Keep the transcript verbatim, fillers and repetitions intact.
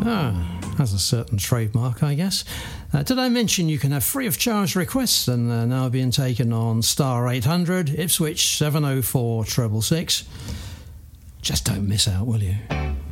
Ah, has a certain trademark, I guess. Uh, did I mention you can have free of charge requests, and they're now being taken on star eight hundred, Ipswich seven oh four six six six? Just don't miss out, will you?